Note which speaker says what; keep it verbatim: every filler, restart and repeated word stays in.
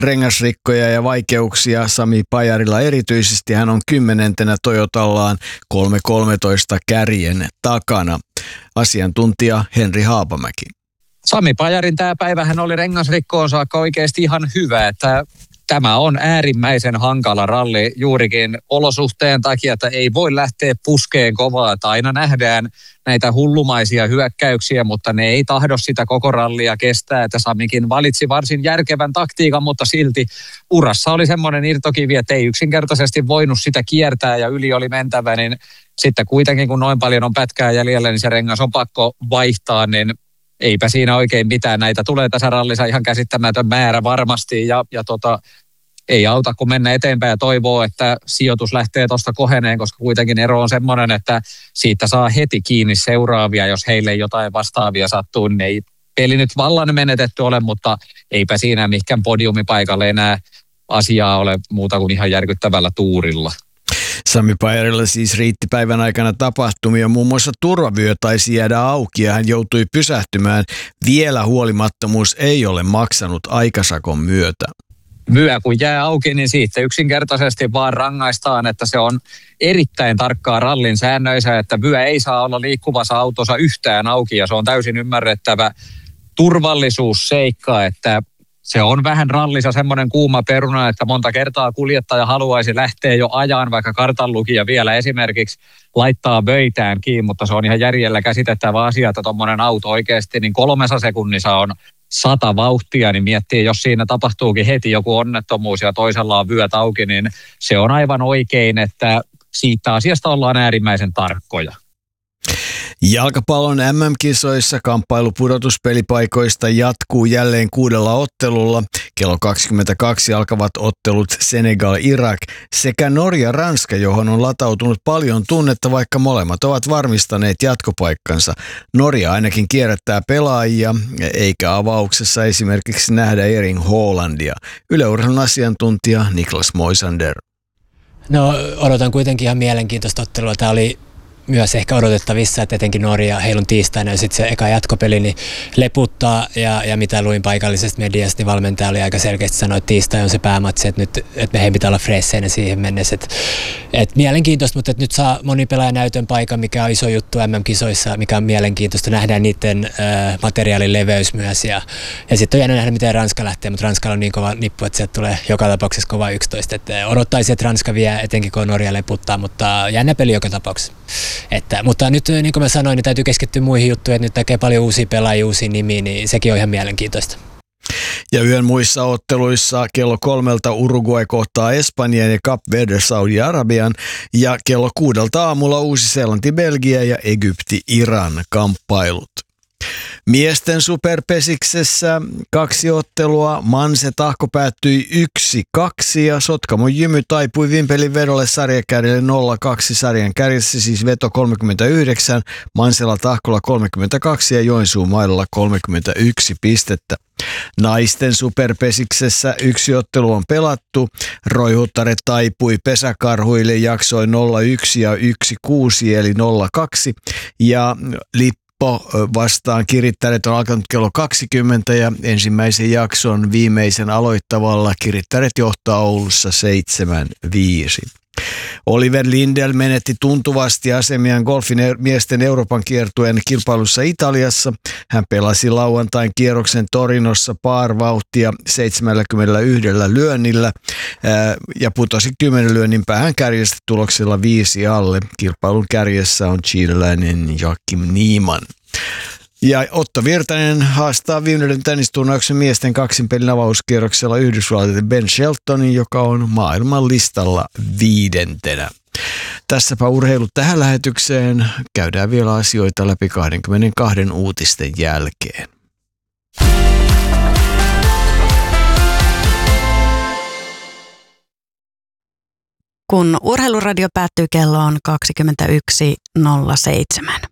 Speaker 1: rengasrikkoja ja vaikeuksia Sami Pajarilla erityisesti. Hän on kymmenentenä Toyotallaan kolme kolmetoista kärjen takana. Asiantuntija Henri Haapamäki.
Speaker 2: Sami Pajarin tämä päivähän oli rengasrikkoon saakka oikeasti ihan hyvä, että tämä on äärimmäisen hankala ralli juurikin olosuhteen takia, että ei voi lähteä puskeen kovaa. Että aina nähdään näitä hullumaisia hyökkäyksiä, mutta ne ei tahdo sitä koko rallia kestää. Että Samikin valitsi varsin järkevän taktiikan, mutta silti urassa oli semmoinen irtokivi, että ei yksinkertaisesti voinut sitä kiertää ja yli oli mentävä. Niin sitten kuitenkin, kun noin paljon on pätkää jäljellä, niin se rengas on pakko vaihtaa, niin eipä siinä oikein mitään. Näitä tulee tässä rallissa ihan käsittämätön määrä varmasti ja, ja tota, ei auta kun mennä eteenpäin ja toivoo, että sijoitus lähtee tuosta koheneen, koska kuitenkin ero on semmoinen, että siitä saa heti kiinni seuraavia, jos heille jotain vastaavia sattuu, niin ei peli nyt vallan menetetty ole, mutta eipä siinä mikään podiumipaikalle enää asiaa ole muuta kuin ihan järkyttävällä tuurilla.
Speaker 1: Sami Pajarilla siis riitti päivän aikana tapahtumia, muun muassa turvavyö taisi jäädä auki ja hän joutui pysähtymään. Vielä huolimattomuus ei ole maksanut aikasakon myötä.
Speaker 2: Vyö kun jää auki, niin siitä yksinkertaisesti vaan rangaistaan, että se on erittäin tarkkaa rallin säännöissä, että vyö ei saa olla liikkuvassa autossa yhtään auki ja se on täysin ymmärrettävä turvallisuusseikka, että se on vähän rallissa semmoinen kuuma peruna, että monta kertaa kuljettaja haluaisi lähteä jo ajan, vaikka kartanlukija vielä esimerkiksi laittaa vöitään kiinni, mutta se on ihan järjellä käsitettävä asia, että tuommoinen auto oikeasti niin kolmessa sekunnissa on sata vauhtia, niin miettii, jos siinä tapahtuukin heti joku onnettomuus ja toisella on vyöt auki, niin se on aivan oikein, että siitä asiasta ollaan äärimmäisen tarkkoja.
Speaker 1: Jalkapallon M M-kisoissa kamppailu pudotuspelipaikoista jatkuu jälleen kuudella ottelulla. Kello kaksikymmentäkaksi alkavat ottelut Senegal-Irak sekä Norja-Ranska, johon on latautunut paljon tunnetta, vaikka molemmat ovat varmistaneet jatkopaikkansa. Norja ainakin kierrättää pelaajia, eikä avauksessa esimerkiksi nähdä Erling Haalandia. Yle Urheilun asiantuntija Niklas Moisander.
Speaker 3: No odotan kuitenkin ihan mielenkiintoista ottelua. Tämä oli myös ehkä odotettavissa, että etenkin Norja heilun tiistaina ja sitten se eka jatkopeli niin leputtaa ja, ja mitä luin paikallisesta mediasta, niin valmentaja oli aika selkeästi sanoi, että tiistai on se päämatsi, että nyt että meidän pitää olla freesseinä siihen mennessä. Että, että mielenkiintoista, mutta että nyt saa monipelaajan näytön paikan, mikä on iso juttu M M-kisoissa, mikä on mielenkiintoista. Nähdään niiden äh, materiaalin leveys myös ja, ja sitten on jännä nähdä, miten Ranska lähtee, mutta Ranskalla on niin kova nippu, että sieltä tulee joka tapauksessa kova yksitoista. Että odottaisi, että Ranska vie, etenkin kun Norja leputtaa, mutta jännä peli joka tapauksessa. Että, mutta nyt niin kuin mä sanoin, niin täytyy keskittyä muihin juttuihin, että nyt tekee paljon uusia pelaajia, uusia nimiä, niin sekin on ihan mielenkiintoista.
Speaker 1: Ja yön muissa otteluissa kello kolmelta Uruguay kohtaa Espanjan ja Cap Verde Saudi-Arabian ja kello kuudelta aamulla Uusi-Seelanti, Belgia ja Egypti, Iran kamppailut. Miesten superpesiksessä kaksi ottelua. Manse Tahko päättyi yksi kaksi ja Sotkamon Jymy taipui Vimpelin vedolle sarjakärjelle nolla kaksi sarjan kärjessä, siis veto kolmekymmentäyhdeksän, Mansella Tahkolla kolmekymmentäkaksi ja Joensuun Maidolla kolmekymmentäyksi pistettä. Naisten superpesiksessä yksi ottelu on pelattu. Roihuttare taipui Pesäkarhuille jaksoin nolla yksi ja yksi kuusi eli nolla kaksi ja Lippo vastaan Kirittäret on alkanut kello kaksikymmentä ja ensimmäisen jakson viimeisen aloittavalla Kirittäret johtaa Oulussa seitsemän viisi. Oliver Lindell menetti tuntuvasti asemiaan golfin miesten Euroopan kiertueen kilpailussa Italiassa. Hän pelasi lauantain kierroksen Torinossa par-vauhtia seitsemänkymmentäyksi lyönnillä ja putosi kymmenen lyönnin päähän kärjestä tuloksella viisi alle. Kilpailun kärjessä on chileläinen Joakim Niemann. Ja Otto Virtanen haastaa viimeinen tennisturnauksen miesten kaksinpelin avauskierroksella Yhdysvaltain Ben Sheltonin, joka on maailman listalla viidentenä. Tässäpä urheilu tähän lähetykseen. Käydään vielä asioita läpi kaksikymmentäkaksi uutisten jälkeen.
Speaker 4: Kun Urheiluradio päättyy kelloon kaksikymmentäyksi nolla seitsemän.